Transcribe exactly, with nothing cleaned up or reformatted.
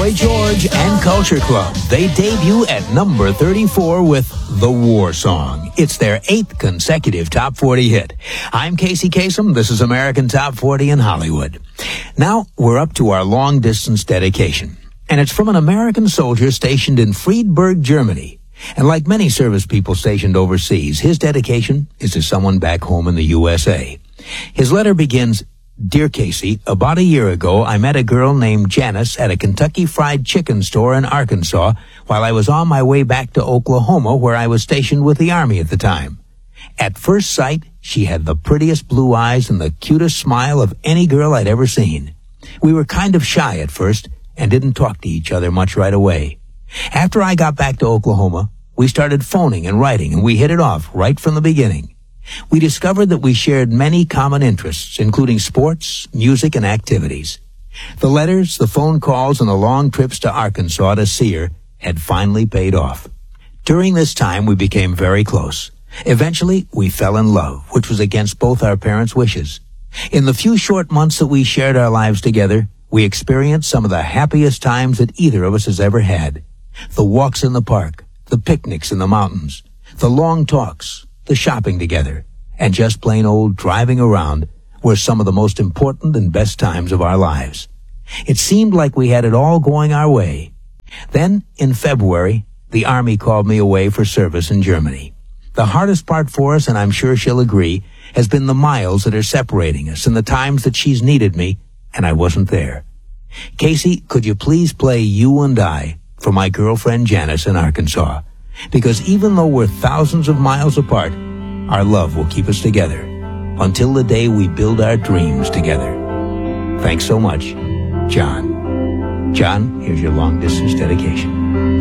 Boy George and Culture Club. They debut at number thirty-four with The War Song. It's their eighth consecutive Top forty hit. I'm Casey Kasem. This is American Top forty in Hollywood. Now, we're up to our long-distance dedication. And it's from an American soldier stationed in Friedberg, Germany. And like many service people stationed overseas, his dedication is to someone back home in the U S A. His letter begins, "Dear Casey, about a year ago, I met a girl named Janice at a Kentucky Fried Chicken store in Arkansas while I was on my way back to Oklahoma, where I was stationed with the Army at the time. At first sight, she had the prettiest blue eyes and the cutest smile of any girl I'd ever seen. We were kind of shy at first and didn't talk to each other much right away. After I got back to Oklahoma, we started phoning and writing, and we hit it off right from the beginning. We discovered that we shared many common interests, including sports, music, and activities. The letters, the phone calls, and the long trips to Arkansas to see her had finally paid off. During this time, we became very close. Eventually, we fell in love, which was against both our parents' wishes. In the few short months that we shared our lives together, we experienced some of the happiest times that either of us has ever had. The walks in the park, the picnics in the mountains, the long talks, the shopping together, and just plain old driving around were some of the most important and best times of our lives. It seemed like we had it all going our way. Then, in February, the Army called me away for service in Germany. The hardest part for us, and I'm sure she'll agree, has been the miles that are separating us and the times that she's needed me and I wasn't there. Casey, could you please play You and I for my girlfriend Janice in Arkansas? Because even though we're thousands of miles apart, our love will keep us together until the day we build our dreams together. Thanks so much, John. John, here's your long-distance dedication."